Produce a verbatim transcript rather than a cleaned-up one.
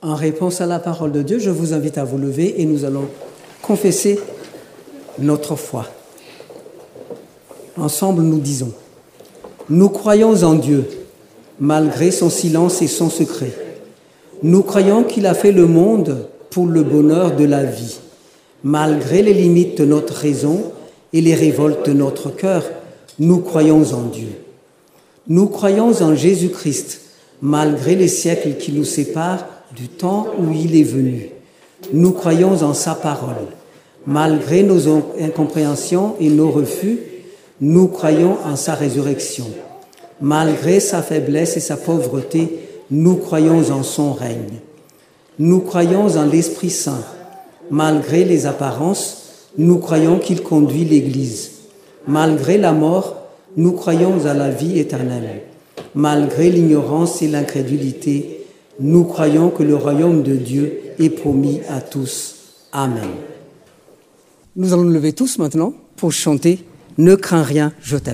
En réponse à la parole de Dieu, je vous invite à vous lever et nous allons confesser notre foi. Ensemble, nous disons: nous croyons en Dieu, malgré son silence et son secret. Nous croyons qu'il a fait le monde pour le bonheur de la vie. Malgré les limites de notre raison et les révoltes de notre cœur, nous croyons en Dieu. Nous croyons en Jésus-Christ, malgré les siècles qui nous séparent du temps où il est venu. Nous croyons en sa parole. Malgré nos incompréhensions et nos refus, nous croyons en sa résurrection. Malgré sa faiblesse et sa pauvreté, nous croyons en son règne. Nous croyons en l'Esprit Saint. Malgré les apparences, nous croyons qu'il conduit l'Église. Malgré la mort, nous croyons à la vie éternelle. Malgré l'ignorance et l'incrédulité, nous croyons que le royaume de Dieu est promis à tous. Amen. Nous allons nous lever tous maintenant pour chanter « Ne crains rien, je t'aime ».